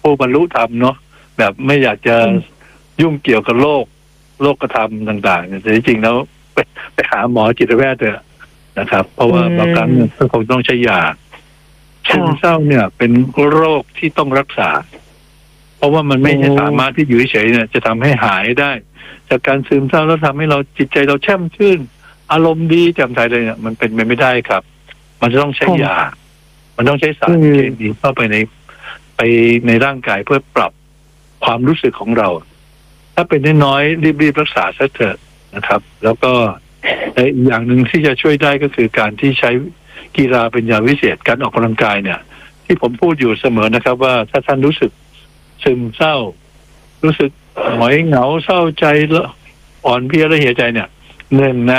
ผู้บรรลุธรรมเนาะแบบไม่อยากจะยุ่งเกี่ยวกับโลกธรรมต่างๆแต่จริงๆแล้วไปหาหมอจิตแพทย์เถอะนะครับเพราะว่าบางครั้งก็คงต้องใช้ยาซึมเศร้าเนี่ยเป็นโรคที่ต้องรักษาเพราะว่ามันไม่ใช่สามารถที่อยู่เฉยๆเนี่ยจะทำให้หายได้จากการซึมเศร้าแล้วทำให้เราจิตใจเราแช่มชื่นอารมณ์ดีแจ่มใสเลยเนี่ยมันเป็นไปไม่ได้ครับมันจะต้องใช้ยามันต้องใช้สารเคมีเข้าไปในร่างกายเพื่อปรับความรู้สึกของเรา ถ้าเป็นน้อยๆรีบรักษาซะเถอะนะครับแล้วก็อีกอย่างหนึ่งที่จะช่วยได้ก็คือการที่ใช้กีฬาเป็นยาวิเศษการออกกำลังกายเนี่ยที่ผมพูดอยู่เสมอนะครับว่าถ้าท่านรู้สึกซึมเศร้ารู้สึกหงอยเหงาเศร้าใจแล้วอ่อนเพลียและเหี่ยใจเนี่ยหนึ่งนะ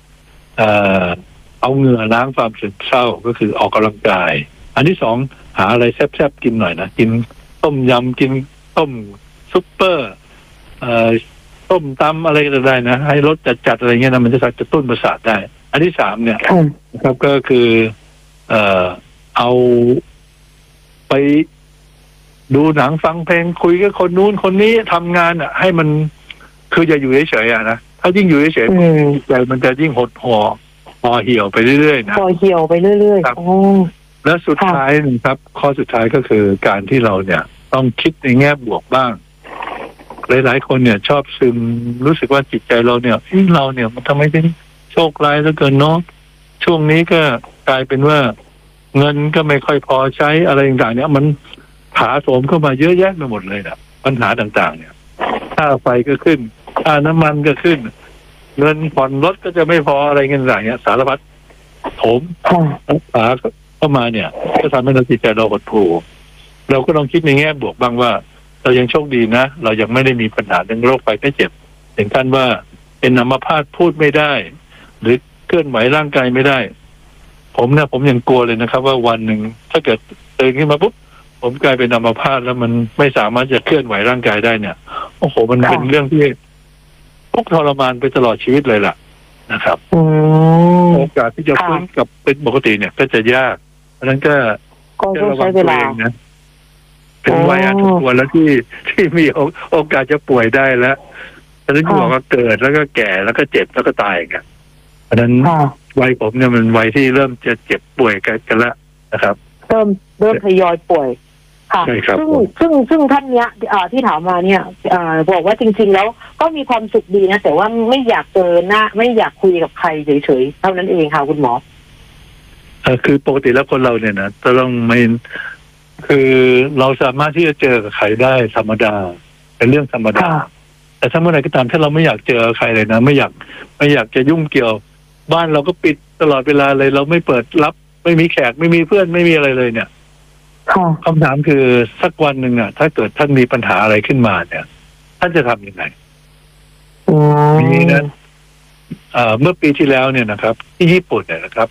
เอาเหงื่อล้างความซึมเศร้าก็คือออกกำลังกายอันที่สองหาอะไรแซ่บๆกินหน่อยนะกินต้มยำกินต้มซุปเปอร์ต้มตำอะไรก็ได้นะให้รสจัดอะไรเงี้ยนะมันจะกระตุ้นประสาทได้อันที่สามเนี่ยนะครับก็คือเอาไปดูหนังฟังเพลงคุยกับคนนู้นคนนี้ทำงานให้มันคืออย่าอยู่เฉยๆนะถ้ายิ่งอยู่เฉยๆใจมันจะยิ่งหดห่อเหี่ยวไปเรื่อยๆนะห่อเหี่ยวไปเรื่อยๆและสุดท้ายนะครับข้อสุดท้ายก็คือการที่เราเนี่ยต้องคิดในแง่บวกบ้างหลายๆคนเนี่ยชอบซึมรู้สึกว่าจิตใจเราเนี่ยมันทำไมเป็นโชคร้ายเหลือเกินเนาะช่วงนี้ก็กลายเป็นว่าเงินก็ไม่ค่อยพอใช้อะไรต่างๆเนี่ยมันถาโถมเข้ามาเยอะแยะไปหมดเลยนะปัญหาต่างๆเนี่ยค่าไฟก็ขึ้นค่าน้ำมันก็ขึ้นเงินผ่อนรถก็จะไม่พออะไรเงี้ยต่างๆเนี่ยสารพัดโถมถาเข้ามาเนี่ยก็ทำให้เราจิตใจเราหดหู่เราก็ลองคิดในแง่บวกบ้างว่าเรายังโชคดีนะเรายังไม่ได้มีปัญหาเรื่องโรคภัยไข้เจ็บถึงขั้นว่าเป็นอัมพาตพูดไม่ได้หรือเคลื่อนไหวร่างกายไม่ได้ผมยังกลัวเลยนะครับว่าวันหนึ่งถ้าเกิดตื่นขึ้นมาปุ๊บผมกลายเป็นอัมพาตแล้วมันไม่สามารถจะเคลื่อนไหวร่างกายได้เนี่ยโอ้โหมันเป็นเรื่องที่ทุกข์ทรมานไปตลอดชีวิตเลยล่ะนะครับโอกาสที่จะฟื้นกลับเป็นปกติเนี่ยก็จะยากเพราะฉะนั้นก็ต้องใช้เวลานะเป็นวัยอันสมควรแล้วที่มีโอกาสจะป่วยได้แล้วฉะนั้นบอกว่าเกิดแล้วก็แก่แล้วก็เจ็บแล้วก็ตายกันเพราะฉะนั้นวัยผมเนี่ยมันวัยที่เริ่มจะเจ็บป่วยกันแล้วนะครับเริ่มทยอยป่วยค่ะซึ่งท่านเนี้ยที่ถามมาเนี่ยบอกว่าจริงๆแล้วก็มีความสุขดีนะแต่ว่าไม่อยากเจอหน้าไม่อยากคุยกับใครเฉยๆเท่านั้นเองค่ะคุณหมอคือปกติแล้วคนเราเนี่ยนะจะต้องไม่คือเราสามารถที่จะเจอกับใครได้ธรรมดาเป็นเรื่องธรรมดาแต่ถ้าเมื่อไหร่ก็ตามถ้าเราไม่อยากเจอใครเลยนะไม่อยากจะยุ่งเกี่ยวบ้านเราก็ปิดตลอดเวลาเลยเราไม่เปิดรับไม่มีแขกไม่มีเพื่อนไม่มีอะไรเลยเนี่ยคำถามคือสักวันหนึ่งถ้าเกิดท่านมีปัญหาอะไรขึ้นมาเนี่ยท่านจะทำยังไงนี้นั้นเมื่อปีที่แล้วเนี่ยนะครับที่ญี่ปุ่นเนี่ยนะครับ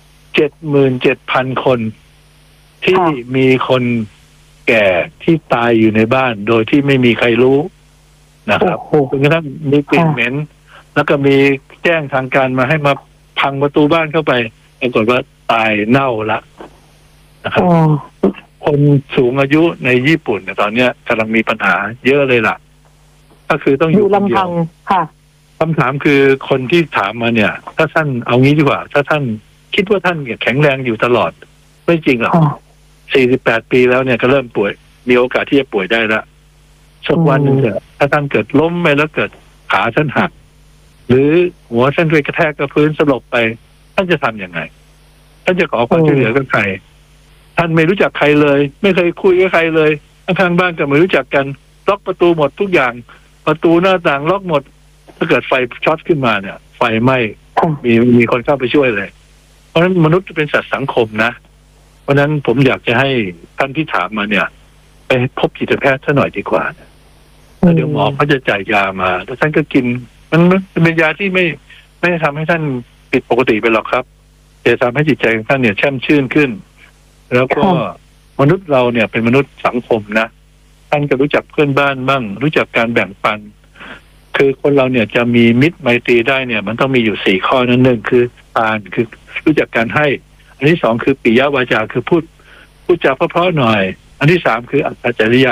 77,000 คนที่มีคนแก่ที่ตายอยู่ในบ้านโดยที่ไม่มีใครรู้นะครับจนกระทั่งมีกลิ่นเหม็นแล้วก็มีแจ้งทางการมาให้มาพังประตูบ้านเข้าไปปรากฏว่าตายเน่าละนะครับคนสูงอายุในญี่ปุ่นเนี่ยตอนนี้กำลังมีปัญหาเยอะเลยล่ะก็คือต้องอยู่ลำพังค่ะคำถามคือคนที่ถามมาเนี่ยถ้าท่านเอางี้ดีกว่าถ้าท่านคิดว่าท่านแข็งแรงอยู่ตลอดไม่จริงหรอก48 ปีแล้วเนี่ยก็เริ่มป่วยมีโอกาสที่จะป่วยได้ละสักวันหนึ่งเถอะถ้าท่านเกิดล้มไปแล้วเกิดขาท่านหักหรือหัวท่านไปกระแทกกับพื้นสลบไปท่านจะทำยังไงท่านจะขอความช่วยเหลือกับใครท่านไม่รู้จักใครเลยไม่เคยคุยกับใครเลยข้างๆบ้านก็ไม่รู้จักกันล็อกประตูหมดทุกอย่างประตูหน้าต่างล็อกหมดถ้าเกิดไฟช็อตขึ้นมาเนี่ยไฟไหม้มีคนเข้าไปช่วยเลยเพราะฉะนั้นมนุษย์เป็นสัตว์สังคมนะเพราะฉะนั้นผมอยากจะให้ท่านที่ถามมาเนี่ยไปพบจิตแพทย์ซะหน่อยดีกว่าเดี๋ยวหมอเขาจะจ่ายยามาแล้วท่านก็กินมันเป็นยาที่ไม่ทำให้ท่านผิดปกติไปหรอกครับจะทำให้จิตใจของท่านเนี่ยแช่มชื่นขึ้นแล้วก็มนุษย์เราเนี่ยเป็นมนุษย์สังคมนะท่านก็รู้จักเพื่อนบ้านบ้างรู้จักการแบ่งปันคือคนเราเนี่ยจะมีมิตรไมตรีได้เนี่ยมันต้องมีอยู่4 ข้อนั้นหนึ่งคือทานคือรู้จักการให้อันที่2คือปิยวาจาคือพูดจาเพราะๆหน่อยอันที่3คืออัตจริยา